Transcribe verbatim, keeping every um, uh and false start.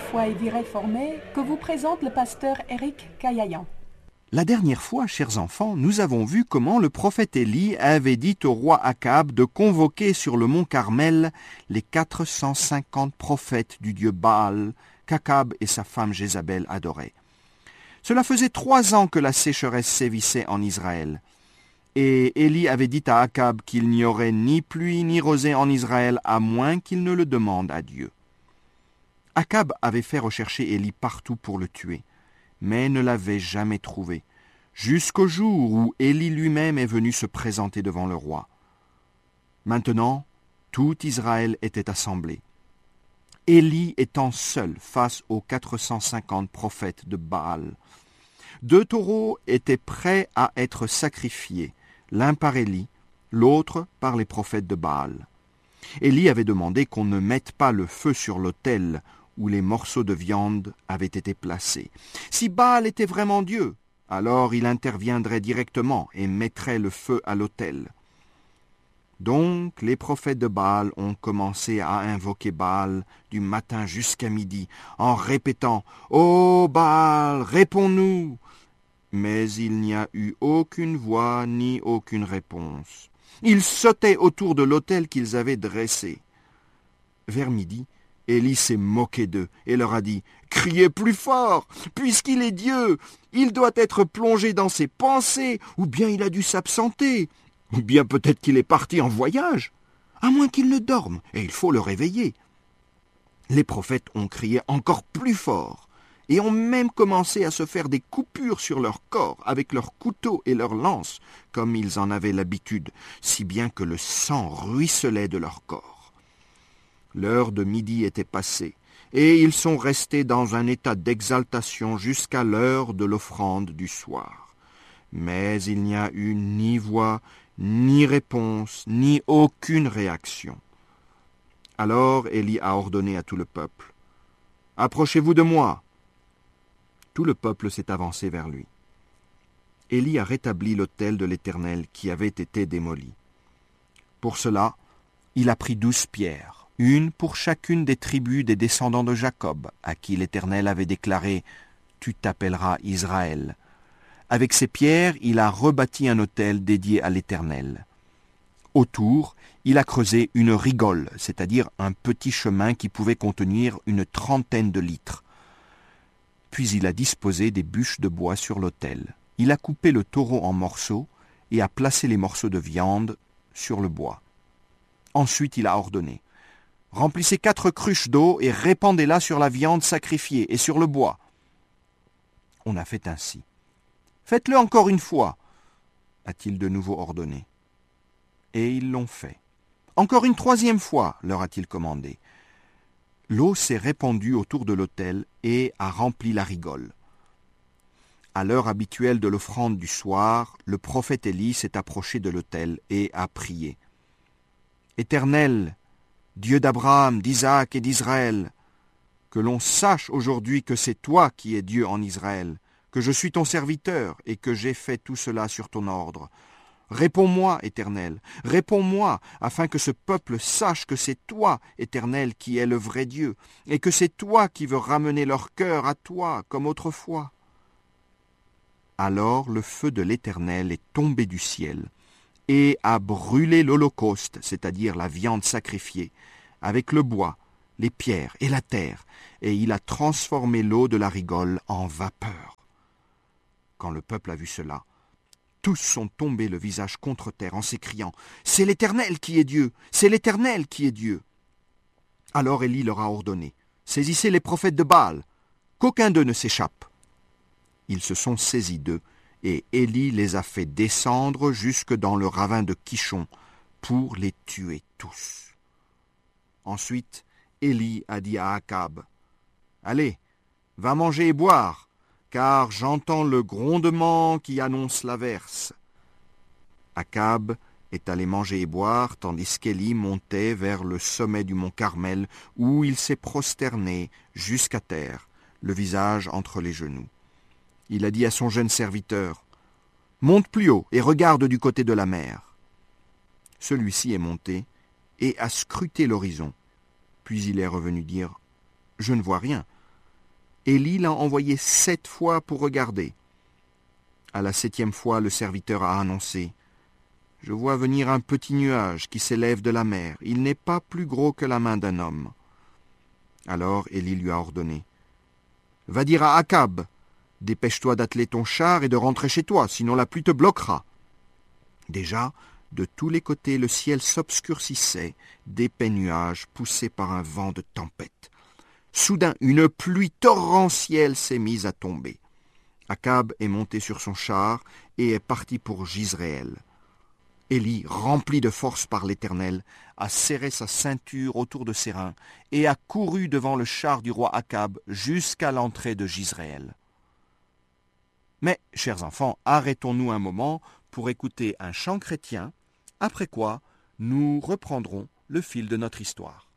foi et vie réformée que vous présente le pasteur Éric Caillayan. La dernière fois, chers enfants, nous avons vu comment le prophète Élie avait dit au roi Akab de convoquer sur le mont Carmel les quatre cent cinquante prophètes du dieu Baal qu'Akab et sa femme Jézabel adoraient. Cela faisait trois ans que la sécheresse sévissait en Israël. Et Élie avait dit à Akab qu'il n'y aurait ni pluie ni rosée en Israël à moins qu'il ne le demande à Dieu. Akab avait fait rechercher Élie partout pour le tuer, mais ne l'avait jamais trouvé, jusqu'au jour où Élie lui-même est venu se présenter devant le roi. Maintenant, tout Israël était assemblé. Élie étant seul face aux quatre cent cinquante prophètes de Baal. Deux taureaux étaient prêts à être sacrifiés, l'un par Élie, l'autre par les prophètes de Baal. Élie avait demandé qu'on ne mette pas le feu sur l'autel où les morceaux de viande avaient été placés. Si Baal était vraiment Dieu, alors il interviendrait directement et mettrait le feu à l'autel. Donc les prophètes de Baal ont commencé à invoquer Baal du matin jusqu'à midi, en répétant « Ô Baal, réponds-nous » Mais il n'y a eu aucune voix ni aucune réponse. Ils sautaient autour de l'autel qu'ils avaient dressé. Vers midi, Élie s'est moqué d'eux et leur a dit « Criez plus fort, puisqu'il est Dieu, il doit être plongé dans ses pensées, ou bien il a dû s'absenter, ou bien peut-être qu'il est parti en voyage, à moins qu'il ne dorme, et il faut le réveiller. » Les prophètes ont crié encore plus fort, et ont même commencé à se faire des coupures sur leur corps avec leurs couteaux et leurs lances, comme ils en avaient l'habitude, si bien que le sang ruisselait de leur corps. L'heure de midi était passée, et ils sont restés dans un état d'exaltation jusqu'à l'heure de l'offrande du soir. Mais il n'y a eu ni voix, ni réponse, ni aucune réaction. Alors Élie a ordonné à tout le peuple « Approchez-vous de moi !» Tout le peuple s'est avancé vers lui. Élie a rétabli l'autel de l'Éternel qui avait été démoli. Pour cela, il a pris douze pierres, une pour chacune des tribus des descendants de Jacob, à qui l'Éternel avait déclaré « Tu t'appelleras Israël ». Avec ces pierres, il a rebâti un autel dédié à l'Éternel. Autour, il a creusé une rigole, c'est-à-dire un petit chemin qui pouvait contenir une trentaine de litres. Puis il a disposé des bûches de bois sur l'autel. Il a coupé le taureau en morceaux et a placé les morceaux de viande sur le bois. Ensuite, il a ordonné « Remplissez quatre cruches d'eau et répandez-la sur la viande sacrifiée et sur le bois. » On a fait ainsi. « Faites-le encore une fois, » a-t-il de nouveau ordonné. Et ils l'ont fait. « Encore une troisième fois, » leur a-t-il commandé. L'eau s'est répandue autour de l'autel et a rempli la rigole. À l'heure habituelle de l'offrande du soir, le prophète Élie s'est approché de l'autel et a prié. « Éternel, Dieu d'Abraham, d'Isaac et d'Israël, que l'on sache aujourd'hui que c'est toi qui es Dieu en Israël, que je suis ton serviteur et que j'ai fait tout cela sur ton ordre. Réponds-moi, Éternel, réponds-moi, afin que ce peuple sache que c'est toi, Éternel, qui es le vrai Dieu, et que c'est toi qui veux ramener leur cœur à toi, comme autrefois. » Alors le feu de l'Éternel est tombé du ciel, et a brûlé l'holocauste, c'est-à-dire la viande sacrifiée, avec le bois, les pierres et la terre, et il a transformé l'eau de la rigole en vapeur. Quand le peuple a vu cela, tous sont tombés le visage contre terre en s'écriant « C'est l'Éternel qui est Dieu, c'est l'Éternel qui est Dieu !» Alors Élie leur a ordonné « Saisissez les prophètes de Baal, qu'aucun d'eux ne s'échappe. » Ils se sont saisis d'eux, et Élie les a fait descendre jusque dans le ravin de Kishon pour les tuer tous. Ensuite, Élie a dit à Akab « Allez, va manger et boire, car j'entends le grondement qui annonce l'averse. » Akab est allé manger et boire, tandis qu'Élie montait vers le sommet du mont Carmel, où il s'est prosterné jusqu'à terre, le visage entre les genoux. Il a dit à son jeune serviteur « Monte plus haut et regarde du côté de la mer. » Celui-ci est monté et a scruté l'horizon. Puis il est revenu dire « Je ne vois rien. Élie l'a envoyé sept fois pour regarder. À la septième fois, le serviteur a annoncé « Je vois venir un petit nuage qui s'élève de la mer. Il n'est pas plus gros que la main d'un homme. » Alors Élie lui a ordonné « Va dire à Akab, dépêche-toi d'atteler ton char et de rentrer chez toi, sinon la pluie te bloquera. » Déjà, de tous les côtés, le ciel s'obscurcissait, d'épais nuages poussés par un vent de tempête. Soudain, une pluie torrentielle s'est mise à tomber. Akab est monté sur son char et est parti pour Jizréel. Élie, rempli de force par l'Éternel, a serré sa ceinture autour de ses reins et a couru devant le char du roi Akab jusqu'à l'entrée de Jizréel. Mais, chers enfants, arrêtons-nous un moment pour écouter un chant chrétien, après quoi nous reprendrons le fil de notre histoire.